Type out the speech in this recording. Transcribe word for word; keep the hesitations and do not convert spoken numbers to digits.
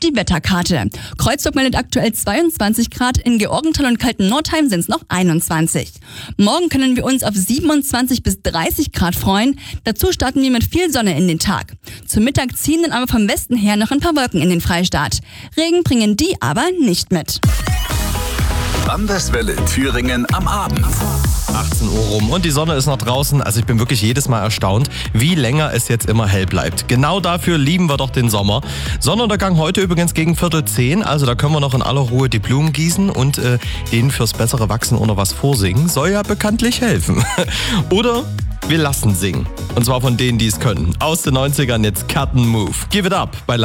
die Wetterkarte. Kreuzberg meldet aktuell zweiundzwanzig Grad, in Georgenthal und Kalten-Nordheim sind es noch einundzwanzig. Morgen können wir uns auf siebenundzwanzig bis dreißig Grad freuen. Dazu starten wir mit viel Sonne in den Tag. Zum Mittag ziehen dann aber vom Westen her noch ein paar Wolken in den Freistaat. Regen bringen die aber nicht mit. Landeswelle Thüringen am Abend. achtzehn Uhr rum und die Sonne ist noch draußen. Also ich bin wirklich jedes Mal erstaunt, wie länger es jetzt immer hell bleibt. Genau dafür lieben wir doch den Sommer. Sonnenuntergang heute übrigens gegen Viertel zehn. Also da können wir noch in aller Ruhe die Blumen gießen und äh, denen fürs bessere Wachsen oder was vorsingen. Soll ja bekanntlich helfen. Oder wir lassen singen. Und zwar von denen, die es können. Aus den neunzigern jetzt Cut and Move. Give it up bei